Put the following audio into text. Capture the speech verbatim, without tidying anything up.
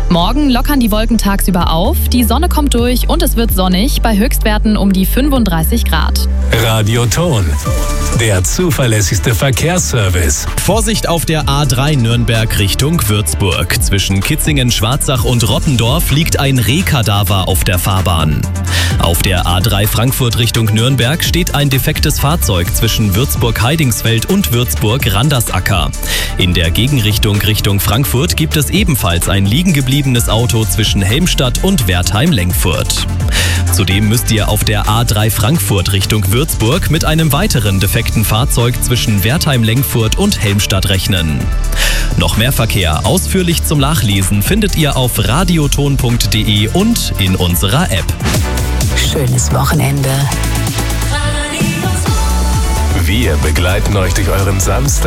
Morgen lockern die Wolken tagsüber auf, die Sonne kommt durch und es wird sonnig bei Höchstwerten um die fünfunddreißig Grad. Radioton, der zuverlässigste Verkehrsservice. Vorsicht auf der A drei Nürnberg Richtung Würzburg. Zwischen Kitzingen, Schwarzach und Rottendorf liegt ein Rehkadaver auf der Fahrbahn. Auf der A drei Frankfurt Richtung Nürnberg steht ein defektes Fahrzeug zwischen Würzburg-Heidingsfeld und Würzburg-Randersacker. In der Gegenrichtung Richtung Frankfurt gibt es ebenfalls ein liegen gebliebenes Auto zwischen Helmstadt und Wertheim-Lengfurt. Zudem müsst ihr auf der A drei Frankfurt Richtung Würzburg mit einem weiteren defekten Fahrzeug zwischen Wertheim-Lengfurt und Helmstadt rechnen. Noch mehr Verkehr ausführlich zum Nachlesen findet ihr auf radioton punkt de und in unserer App. Schönes Wochenende. Wir begleiten euch durch euren Samstag.